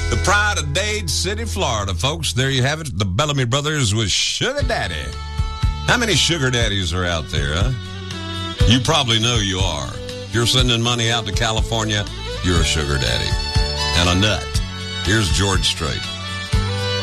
The pride of Dade City, Florida, folks. There you have it. The Bellamy Brothers with Sugar Daddy. How many sugar daddies are out there, huh? You probably know you are. If you're sending money out to California, you're a sugar daddy. And a nut. Here's George Strait.